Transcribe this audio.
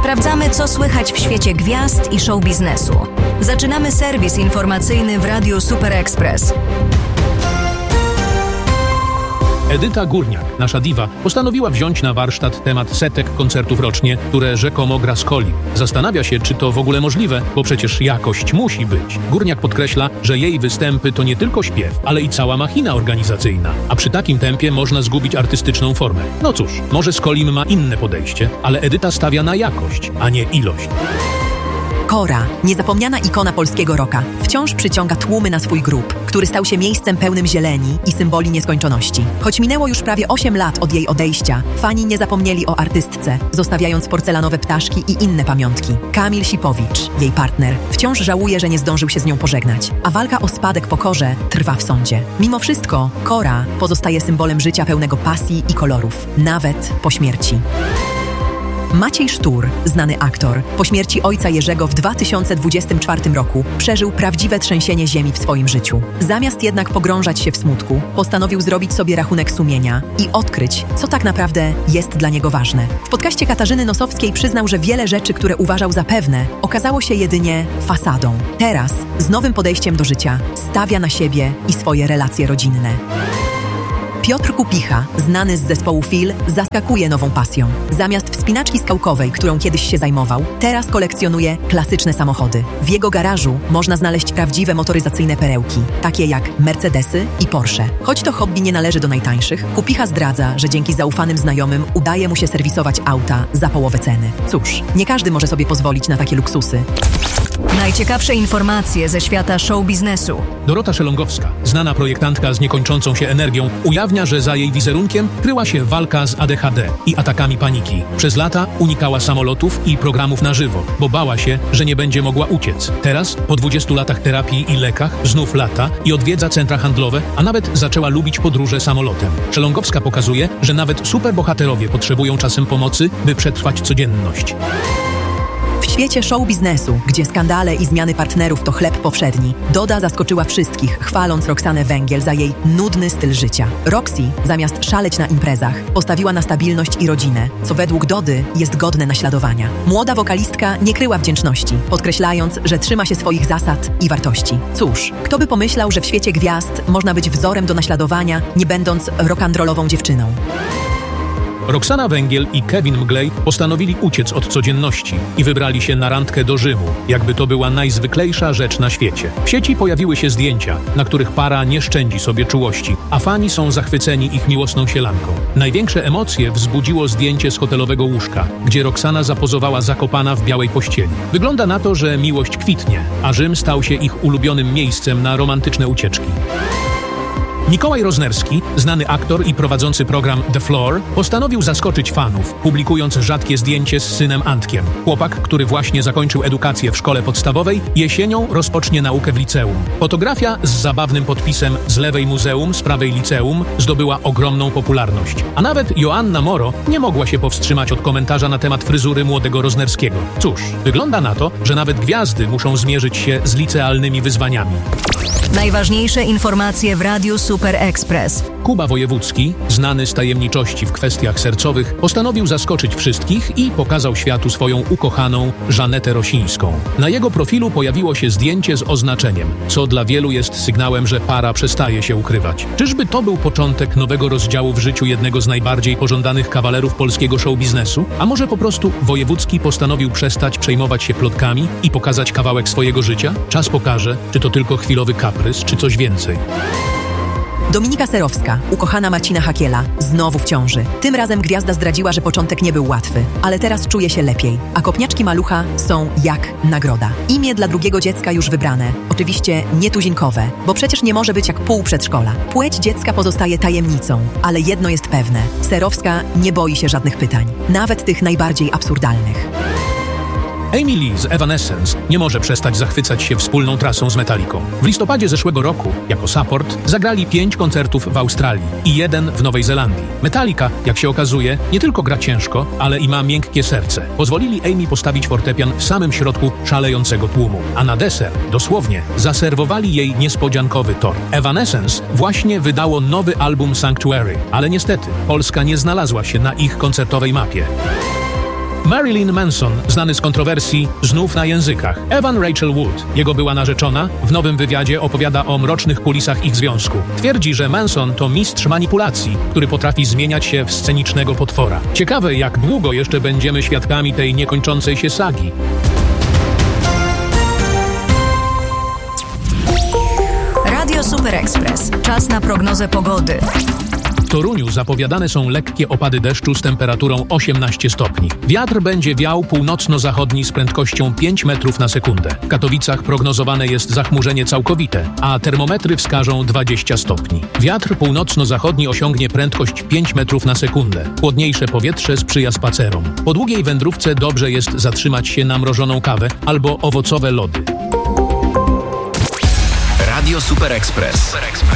Sprawdzamy, co słychać w świecie gwiazd i show biznesu. Zaczynamy serwis informacyjny w Radiu Super Express. Edyta Górniak, nasza diwa, postanowiła wziąć na warsztat temat setek koncertów rocznie, które rzekomo gra z Coli. Zastanawia się, czy to w ogóle możliwe, bo przecież jakość musi być. Górniak podkreśla, że jej występy to nie tylko śpiew, ale i cała machina organizacyjna, a przy takim tempie można zgubić artystyczną formę. No cóż, może Skolim ma inne podejście, ale Edyta stawia na jakość, a nie ilość. Kora, niezapomniana ikona polskiego rocka, wciąż przyciąga tłumy na swój grób, który stał się miejscem pełnym zieleni i symboli nieskończoności. Choć minęło już prawie 8 lat od jej odejścia, fani nie zapomnieli o artystce, zostawiając porcelanowe ptaszki i inne pamiątki. Kamil Sipowicz, jej partner, wciąż żałuje, że nie zdążył się z nią pożegnać, a walka o spadek po Korze trwa w sądzie. Mimo wszystko, Kora pozostaje symbolem życia pełnego pasji i kolorów, nawet po śmierci. Maciej Sztur, znany aktor, po śmierci ojca Jerzego w 2024 roku przeżył prawdziwe trzęsienie ziemi w swoim życiu. Zamiast jednak pogrążać się w smutku, postanowił zrobić sobie rachunek sumienia i odkryć, co tak naprawdę jest dla niego ważne. W podcaście Katarzyny Nosowskiej przyznał, że wiele rzeczy, które uważał za pewne, okazało się jedynie fasadą. Teraz, z nowym podejściem do życia, stawia na siebie i swoje relacje rodzinne. Piotr Kupicha, znany z zespołu Fil, zaskakuje nową pasją. Zamiast wspinaczki skałkowej, którą kiedyś się zajmował, teraz kolekcjonuje klasyczne samochody. W jego garażu można znaleźć prawdziwe motoryzacyjne perełki, takie jak Mercedesy i Porsche. Choć to hobby nie należy do najtańszych, Kupicha zdradza, że dzięki zaufanym znajomym udaje mu się serwisować auta za połowę ceny. Cóż, nie każdy może sobie pozwolić na takie luksusy. Najciekawsze informacje ze świata show biznesu. Dorota Szelongowska, znana projektantka z niekończącą się energią, ujawnia, że za jej wizerunkiem kryła się walka z ADHD i atakami paniki. Przez lata unikała samolotów i programów na żywo, bo bała się, że nie będzie mogła uciec. Teraz, po 20 latach terapii i lekach, znów lata i odwiedza centra handlowe, a nawet zaczęła lubić podróże samolotem. Szelongowska pokazuje, że nawet superbohaterowie potrzebują czasem pomocy, by przetrwać codzienność. W świecie show biznesu, gdzie skandale i zmiany partnerów to chleb powszedni, Doda zaskoczyła wszystkich, chwaląc Roxanę Węgiel za jej nudny styl życia. Roxy, zamiast szaleć na imprezach, postawiła na stabilność i rodzinę, co według Dody jest godne naśladowania. Młoda wokalistka nie kryła wdzięczności, podkreślając, że trzyma się swoich zasad i wartości. Cóż, kto by pomyślał, że w świecie gwiazd można być wzorem do naśladowania, nie będąc rock'n'rollową dziewczyną. Roxana Węgiel i Kevin Mglej postanowili uciec od codzienności i wybrali się na randkę do Rzymu, jakby to była najzwyklejsza rzecz na świecie. W sieci pojawiły się zdjęcia, na których para nie szczędzi sobie czułości, a fani są zachwyceni ich miłosną sielanką. Największe emocje wzbudziło zdjęcie z hotelowego łóżka, gdzie Roxana zapozowała zakopana w białej pościeli. Wygląda na to, że miłość kwitnie, a Rzym stał się ich ulubionym miejscem na romantyczne ucieczki. Mikołaj Roznerski, znany aktor i prowadzący program The Floor, postanowił zaskoczyć fanów, publikując rzadkie zdjęcie z synem Antkiem. Chłopak, który właśnie zakończył edukację w szkole podstawowej, jesienią rozpocznie naukę w liceum. Fotografia z zabawnym podpisem "Z lewej muzeum, z prawej liceum" zdobyła ogromną popularność. A nawet Joanna Moro nie mogła się powstrzymać od komentarza na temat fryzury młodego Roznerskiego. Cóż, wygląda na to, że nawet gwiazdy muszą zmierzyć się z licealnymi wyzwaniami. Najważniejsze informacje w Radiu Super Express. Kuba Wojewódzki, znany z tajemniczości w kwestiach sercowych, postanowił zaskoczyć wszystkich i pokazał światu swoją ukochaną Żanetę Rosińską. Na jego profilu pojawiło się zdjęcie z oznaczeniem, co dla wielu jest sygnałem, że para przestaje się ukrywać. Czyżby to był początek nowego rozdziału w życiu jednego z najbardziej pożądanych kawalerów polskiego show biznesu? A może po prostu Wojewódzki postanowił przestać przejmować się plotkami i pokazać kawałek swojego życia? Czas pokaże, czy to tylko chwilowy kaprys, czy coś więcej. Dominika Serowska, ukochana Marcina Hakiela, znowu w ciąży. Tym razem gwiazda zdradziła, że początek nie był łatwy, ale teraz czuje się lepiej, a kopniaczki malucha są jak nagroda. Imię dla drugiego dziecka już wybrane, oczywiście nietuzinkowe, bo przecież nie może być jak pół przedszkola. Płeć dziecka pozostaje tajemnicą, ale jedno jest pewne, Serowska nie boi się żadnych pytań, nawet tych najbardziej absurdalnych. Amy Lee z Evanescence nie może przestać zachwycać się wspólną trasą z Metallicą. W listopadzie zeszłego roku, jako support, zagrali 5 koncertów w Australii i 1 w Nowej Zelandii. Metallica, jak się okazuje, nie tylko gra ciężko, ale i ma miękkie serce. Pozwolili Amy postawić fortepian w samym środku szalejącego tłumu, a na deser, dosłownie, zaserwowali jej niespodziankowy tort. Evanescence właśnie wydało nowy album Sanctuary, ale niestety Polska nie znalazła się na ich koncertowej mapie. Marilyn Manson, znany z kontrowersji znów na językach. Evan Rachel Wood, jego była narzeczona, w nowym wywiadzie opowiada o mrocznych kulisach ich związku. Twierdzi, że Manson to mistrz manipulacji, który potrafi zmieniać się w scenicznego potwora. Ciekawe, jak długo jeszcze będziemy świadkami tej niekończącej się sagi. Radio Super Express. Czas na prognozę pogody. W Toruniu zapowiadane są lekkie opady deszczu z temperaturą 18 stopni. Wiatr będzie wiał północno-zachodni z prędkością 5 metrów na sekundę. W Katowicach prognozowane jest zachmurzenie całkowite, a termometry wskażą 20 stopni. Wiatr północno-zachodni osiągnie prędkość 5 metrów na sekundę. Chłodniejsze powietrze sprzyja spacerom. Po długiej wędrówce dobrze jest zatrzymać się na mrożoną kawę albo owocowe lody. Radio Super Express.